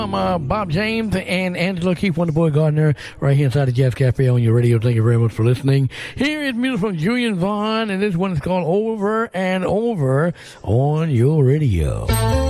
I'm Bob James and Angela Keith, Wonder Boy Gardner, right here inside the Jazz Cafe on your radio. Thank you very much for listening. Here is music from Julian Vaughn, and this one is called Over and Over on your radio.